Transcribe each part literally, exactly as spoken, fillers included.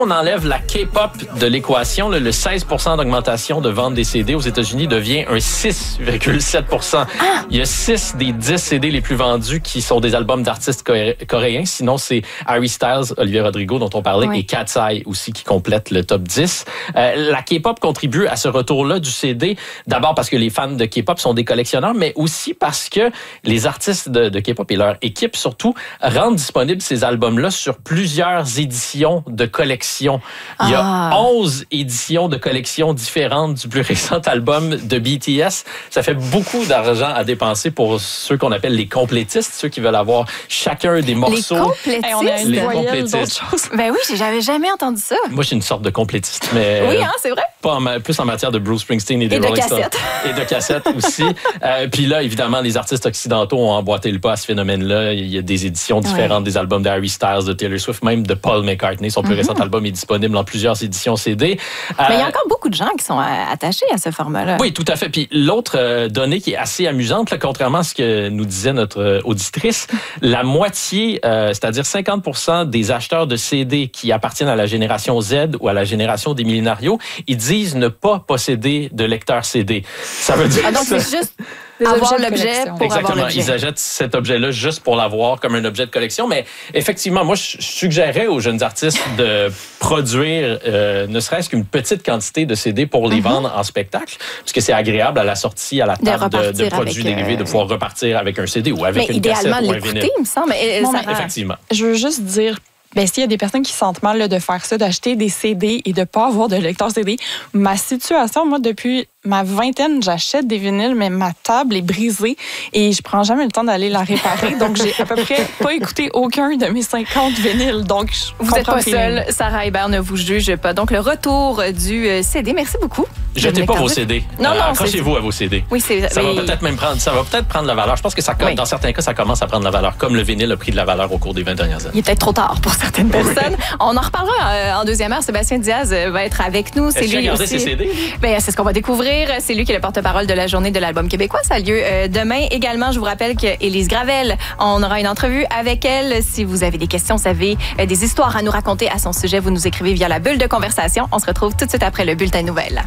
On enlève la K-pop de l'équation, le, le seize pour cent d'augmentation de vente des C D aux États-Unis devient un six virgule sept pour cent. Ah! Il y a six des dix C D les plus vendus qui sont des albums d'artistes coré- coréens. Sinon, c'est Harry Styles, Olivia Rodrigo, dont on parlait, oui. et Cat's Eye aussi qui complètent le top dix. Euh, la K-pop contribue à ce retour-là du C D, d'abord parce que les fans de K-pop sont des collectionneurs, mais aussi parce que les artistes de, de K-pop et leur équipe, surtout, rendent disponibles ces albums-là sur plusieurs éditions de collection. Il y a ah. onze éditions de collections différentes du plus récent album de B T S. Ça fait beaucoup d'argent à dépenser pour ceux qu'on appelle les complétistes, ceux qui veveulent avoir chacun des morceaux. Les complétistes? Hey, on a une les complétistes. Ben oui, j'avais jamais entendu ça. Moi, je suis une sorte de complétiste, mais oui, hein, c'est vrai. Pas en, plus en matière de Bruce Springsteen et des et Rolling de Stones. Et de cassettes aussi. euh, Puis là, évidemment, les artistes occidentaux ont emboîté le pas à ce phénomène-là. Il y a des éditions différentes ouais. des albums d'Harry Styles, de Taylor Swift, même de Paul McCartney. Son plus mm-hmm. récent album est disponible en plusieurs éditions C D. Euh, Mais il y a encore beaucoup de gens qui sont attachés à ce format-là. Oui, tout à fait. Puis l'autre euh, donnée qui est assez amusante, là, contrairement à ce que nous disait notre euh, auditrice, la moitié, euh, c'est-à-dire cinquante pour cent des acheteurs de C D qui appartiennent à la génération Z ou à la génération des millénarios, ils disent ne pas posséder de lecteur C D. Ça veut dire ah, donc ça... c'est juste avoir l'objet pour Exactement. avoir l'objet. Ils achètent cet objet-là juste pour l'avoir comme un objet de collection. Mais effectivement, moi, je suggérerais aux jeunes artistes de produire euh, ne serait-ce qu'une petite quantité de C D pour les mm-hmm. vendre en spectacle, parce que c'est agréable à la sortie, à la table de, de, de produits avec, dérivés, de pouvoir repartir avec un C D ou avec mais une cassette ou un vinyle. Il me semble. Non, ça mais effectivement. Je veux juste dire... Ben, s'il y a des personnes qui se sentent mal là, de faire ça, d'acheter des C D et de ne pas avoir de lecteur C D, ma situation, moi, depuis ma vingtaine, j'achète des vinyles, mais ma table est brisée et je prends jamais le temps d'aller la réparer. Donc, j'ai à peu près pas écouté aucun de mes cinquante vinyles. Donc, je vous n'êtes pas seule. Sarah Hébert ne vous juge pas. Donc, le retour du C D. Merci beaucoup. Jetez pas vos C D. Non, euh, non. Accrochez-vous à vos C D. Oui, c'est ça mais... va peut-être même prendre, ça va peut-être prendre la valeur. Je pense que ça, oui. dans certains cas, ça commence à prendre la valeur, comme le vinyle a pris de la valeur au cours des vingt dernières années. Il est peut-être trop tard pour certaines personnes. Oui. On en reparlera euh, en deuxième heure. Sébastien Diaz va être avec nous. C'est lui aussi. Ses C D? Ben, c'est ce qu'on va découvrir. C'est lui qui est le porte-parole de la journée de l'album québécois. Ça a lieu euh, demain. Également, je vous rappelle qu'Élise Gravel, on aura une entrevue avec elle. Si vous avez des questions, vous avez euh, des histoires à nous raconter à son sujet, vous nous écrivez via la bulle de conversation. On se retrouve tout de suite après le bulletin de nouvelles.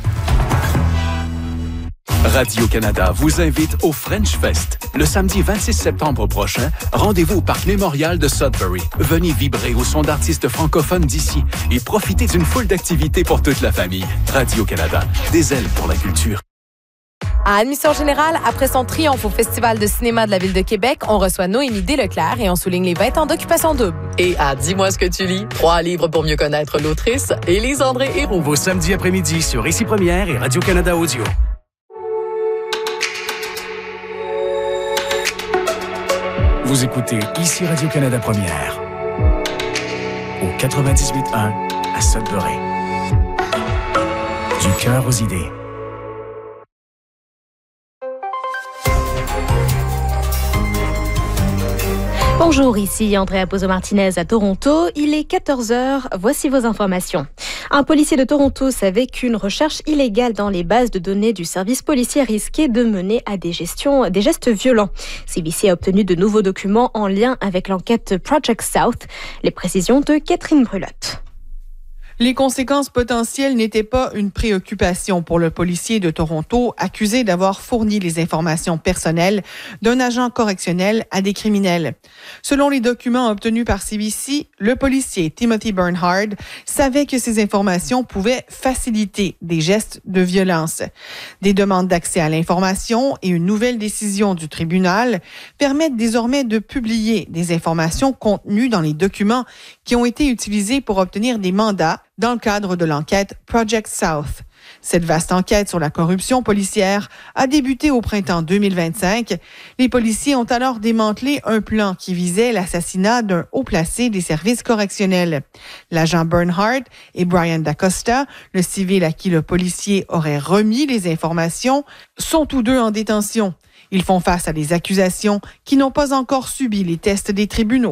Radio-Canada vous invite au French Fest. Le samedi vingt-six septembre prochain, rendez-vous au Parc Mémorial de Sudbury. Venez vibrer au son d'artistes francophones d'ici et profitez d'une foule d'activités pour toute la famille. Radio-Canada, des ailes pour la culture. À Admission Générale, après son triomphe au Festival de cinéma de la Ville de Québec, on reçoit Noémie Desleclerc et on souligne les vingt ans d'Occupation Double. Et à Dis-moi ce que tu lis, trois livres pour mieux connaître l'autrice, Élise-André Héroux. Vos samedis après-midi sur Ici Première et Radio-Canada Audio. Vous écoutez Ici Radio-Canada Première au quatre-vingt-dix-huit un à Sudbury. Du cœur aux idées. Bonjour, ici Andrea Pozo-Martinez à Toronto. Il est quatorze heures. Voici vos informations. Un policier de Toronto savait qu'une recherche illégale dans les bases de données du service policier risquait de mener à des, gestions, des gestes violents. C B C a obtenu de nouveaux documents en lien avec l'enquête Project South. Les précisions de Catherine Brulotte. Les conséquences potentielles n'étaient pas une préoccupation pour le policier de Toronto accusé d'avoir fourni les informations personnelles d'un agent correctionnel à des criminels. Selon les documents obtenus par C B C, le policier Timothy Bernhard savait que ces informations pouvaient faciliter des gestes de violence. Des demandes d'accès à l'information et une nouvelle décision du tribunal permettent désormais de publier des informations contenues dans les documents qui ont été utilisés pour obtenir des mandats dans le cadre de l'enquête Project South. Cette vaste enquête sur la corruption policière a débuté au printemps deux mille vingt-cinq. Les policiers ont alors démantelé un plan qui visait l'assassinat d'un haut placé des services correctionnels. L'agent Bernhard et Brian DaCosta, le civil à qui le policier aurait remis les informations, sont tous deux en détention. Ils font face à des accusations qui n'ont pas encore subi les tests des tribunaux.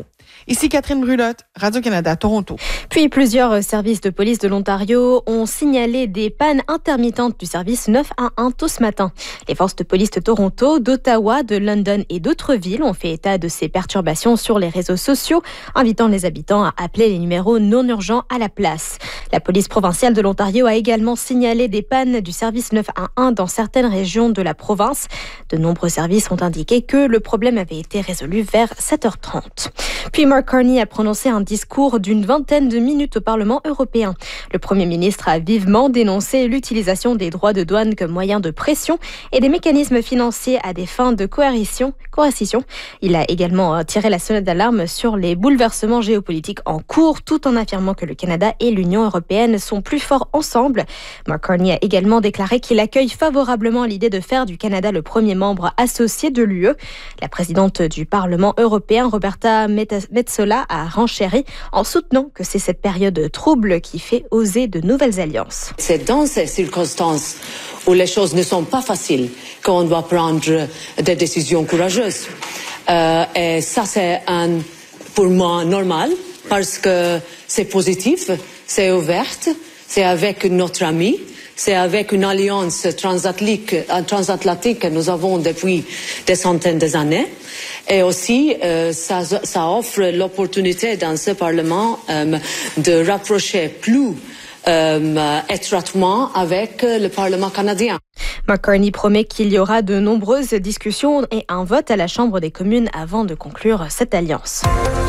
Ici Catherine Brulotte, Radio-Canada, Toronto. Puis plusieurs services de police de l'Ontario ont signalé des pannes intermittentes du service neuf un un tôt ce matin. Les forces de police de Toronto, d'Ottawa, de London et d'autres villes ont fait état de ces perturbations sur les réseaux sociaux, invitant les habitants à appeler les numéros non urgents à la place. La police provinciale de l'Ontario a également signalé des pannes du service neuf un un dans certaines régions de la province. De nombreux services ont indiqué que le problème avait été résolu vers sept heures trente. Puis Mark Carney a prononcé un discours d'une vingtaine de minutes au Parlement européen. Le Premier ministre a vivement dénoncé l'utilisation des droits de douane comme moyen de pression et des mécanismes financiers à des fins de coercition. coercition. Il a également tiré la sonnette d'alarme sur les bouleversements géopolitiques en cours, tout en affirmant que le Canada et l'Union européenne sont plus forts ensemble. Mark Carney a également déclaré qu'il accueille favorablement l'idée de faire du Canada le premier membre associé de l'U E. La présidente du Parlement européen, Roberta Metsola, a renchéri en soutenant que c'est cette période trouble qui fait oser de nouvelles alliances. C'est dans ces circonstances où les choses ne sont pas faciles qu'on doit prendre des décisions courageuses. Euh, et ça, c'est un, pour moi normal parce que c'est positif, c'est ouvert, c'est avec notre ami. C'est avec une alliance transatlantique, transatlantique que nous avons depuis des centaines d'années. Et aussi, euh, ça, ça offre l'opportunité dans ce Parlement euh, de rapprocher plus euh, étroitement avec le Parlement canadien. Mark Carney promet qu'il y aura de nombreuses discussions et un vote à la Chambre des communes avant de conclure cette alliance.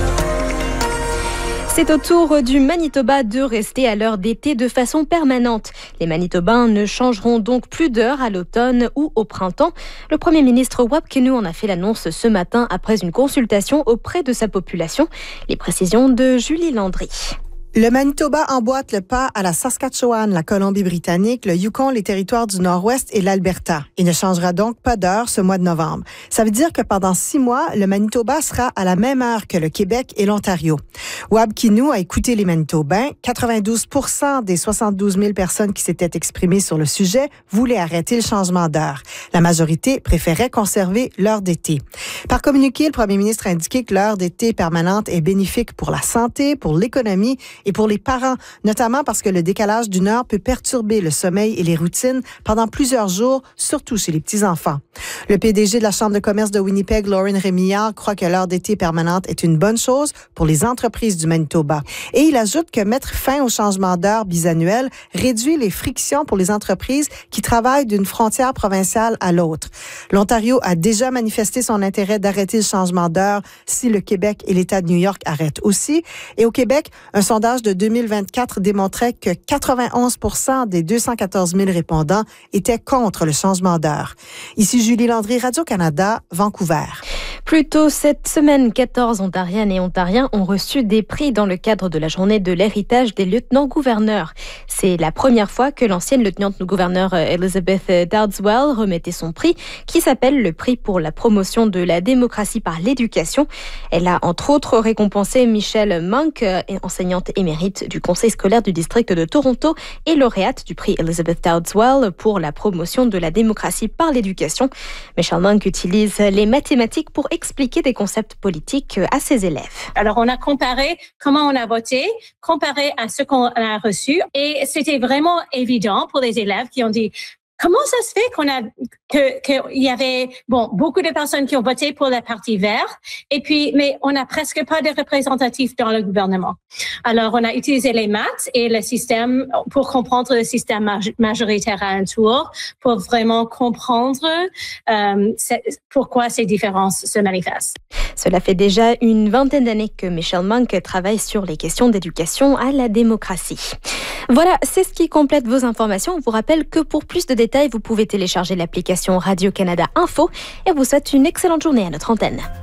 C'est au tour du Manitoba de rester à l'heure d'été de façon permanente. Les Manitobains ne changeront donc plus d'heure à l'automne ou au printemps. Le Premier ministre Wab Kinew en a fait l'annonce ce matin après une consultation auprès de sa population. Les précisions de Julie Landry. Le Manitoba emboîte le pas à la Saskatchewan, la Colombie-Britannique, le Yukon, les territoires du Nord-Ouest et l'Alberta. Il ne changera donc pas d'heure ce mois de novembre. Ça veut dire que pendant six mois, le Manitoba sera à la même heure que le Québec et l'Ontario. Wab Kinew a écouté les Manitobains. quatre-vingt-douze pour cent des soixante-douze mille personnes qui s'étaient exprimées sur le sujet voulaient arrêter le changement d'heure. La majorité préférait conserver l'heure d'été. Par communiqué, le premier ministre a indiqué que l'heure d'été permanente est bénéfique pour la santé, pour l'économie et pour les parents, notamment parce que le décalage d'une heure peut perturber le sommeil et les routines pendant plusieurs jours, surtout chez les petits-enfants. Le P D G de la Chambre de commerce de Winnipeg, Lauren Rémillard, croit que l'heure d'été permanente est une bonne chose pour les entreprises du Manitoba. Et il ajoute que mettre fin au changement d'heure bisannuel réduit les frictions pour les entreprises qui travaillent d'une frontière provinciale à l'autre. L'Ontario a déjà manifesté son intérêt d'arrêter le changement d'heure si le Québec et l'État de New York arrêtent aussi. Et au Québec, un sondage de deux mille vingt-quatre démontrait que quatre-vingt-onze pour cent des deux cent quatorze mille répondants étaient contre le changement d'heure. Ici Julie Landry, Radio-Canada, Vancouver. Plus tôt cette semaine, quatorze Ontariennes et Ontariens ont reçu des prix dans le cadre de la journée de l'héritage des lieutenants-gouverneurs. C'est la première fois que l'ancienne lieutenant-gouverneur Elizabeth Dowdeswell remettait son prix, qui s'appelle le prix pour la promotion de la démocratie par l'éducation. Elle a entre autres récompensé Michelle Monk, enseignante émérite du conseil scolaire du district de Toronto et lauréate du prix Elizabeth Dowdeswell pour la promotion de la démocratie par l'éducation. Michelle Monk utilise les mathématiques pour expliquer des concepts politiques à ses élèves. Alors, on a comparé comment on a voté, comparé à ce qu'on a reçu, et c'était vraiment évident pour les élèves qui ont dit comment ça se fait qu'on a que qu'il y avait bon beaucoup de personnes qui ont voté pour le Parti vert et puis mais on n'a presque pas de représentatifs dans le gouvernement. Alors on a utilisé les maths et le système pour comprendre le système majoritaire à un tour pour vraiment comprendre euh, pourquoi ces différences se manifestent. Cela fait déjà une vingtaine d'années que Michelle Monk travaille sur les questions d'éducation à la démocratie. Voilà, c'est ce qui complète vos informations. On vous rappelle que pour plus de détails, vous pouvez télécharger l'application Radio-Canada Info et vous souhaite une excellente journée à notre antenne.